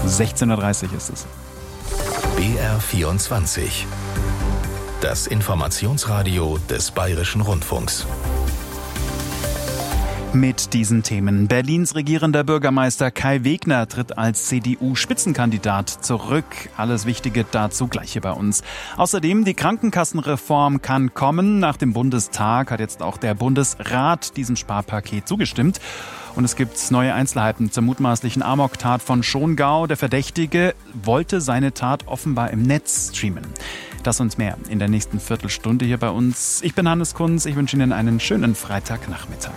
16:30 Uhr ist es. BR24. Das Informationsradio des Bayerischen Rundfunks. Mit diesen Themen. Berlins regierender Bürgermeister Kai Wegner tritt als CDU-Spitzenkandidat zurück. Alles Wichtige dazu gleich hier bei uns. Außerdem, die Krankenkassenreform kann kommen. Nach dem Bundestag hat jetzt auch der Bundesrat diesem Sparpaket zugestimmt. Und es gibt neue Einzelheiten zur mutmaßlichen Amok-Tat von Schongau. Der Verdächtige wollte seine Tat offenbar im Netz streamen. Das und mehr in der nächsten Viertelstunde hier bei uns. Ich bin Hannes Kunz. Ich wünsche Ihnen einen schönen Freitagnachmittag.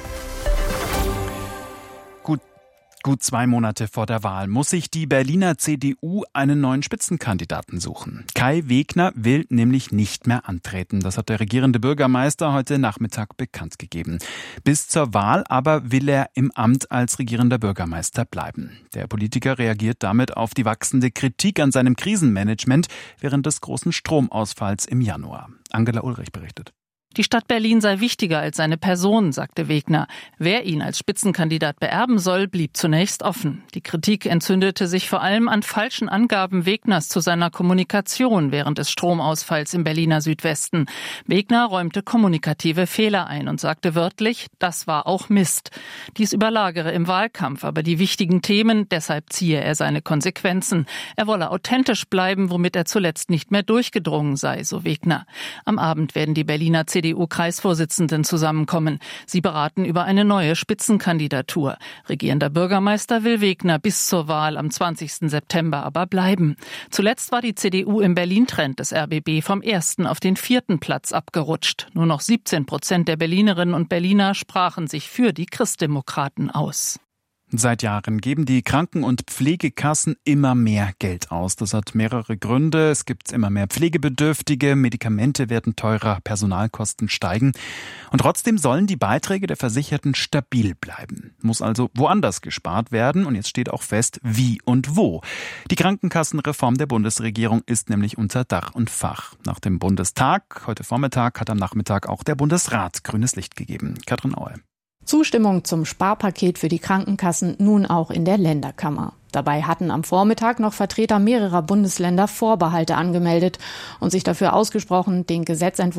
Gut 2 Monate vor der Wahl muss sich die Berliner CDU einen neuen Spitzenkandidaten suchen. Kai Wegner will nämlich nicht mehr antreten. Das hat der regierende Bürgermeister heute Nachmittag bekannt gegeben. Bis zur Wahl aber will er im Amt als regierender Bürgermeister bleiben. Der Politiker reagiert damit auf die wachsende Kritik an seinem Krisenmanagement während des großen Stromausfalls im Januar. Angela Ulrich berichtet. Die Stadt Berlin sei wichtiger als seine Person, sagte Wegner. Wer ihn als Spitzenkandidat beerben soll, blieb zunächst offen. Die Kritik entzündete sich vor allem an falschen Angaben Wegners zu seiner Kommunikation während des Stromausfalls im Berliner Südwesten. Wegner räumte kommunikative Fehler ein und sagte wörtlich, das war auch Mist. Dies überlagere im Wahlkampf aber die wichtigen Themen, deshalb ziehe er seine Konsequenzen. Er wolle authentisch bleiben, womit er zuletzt nicht mehr durchgedrungen sei, so Wegner. Am Abend werden die Berliner CDU-Kreisvorsitzenden zusammenkommen. Sie beraten über eine neue Spitzenkandidatur. Regierender Bürgermeister will Wegner bis zur Wahl am 20. September aber bleiben. Zuletzt war die CDU im Berlin-Trend des RBB vom 1. auf den 4. Platz abgerutscht. Nur noch 17% der Berlinerinnen und Berliner sprachen sich für die Christdemokraten aus. Seit Jahren geben die Kranken- und Pflegekassen immer mehr Geld aus. Das hat mehrere Gründe. Es gibt immer mehr Pflegebedürftige, Medikamente werden teurer, Personalkosten steigen. Und trotzdem sollen die Beiträge der Versicherten stabil bleiben. Muss also woanders gespart werden. Und jetzt steht auch fest, wie und wo. Die Krankenkassenreform der Bundesregierung ist nämlich unter Dach und Fach. Nach dem Bundestag, heute Vormittag, hat am Nachmittag auch der Bundesrat grünes Licht gegeben. Katrin Aue. Zustimmung zum Sparpaket für die Krankenkassen nun auch in der Länderkammer. Dabei hatten am Vormittag noch Vertreter mehrerer Bundesländer Vorbehalte angemeldet und sich dafür ausgesprochen, den Gesetzentwurf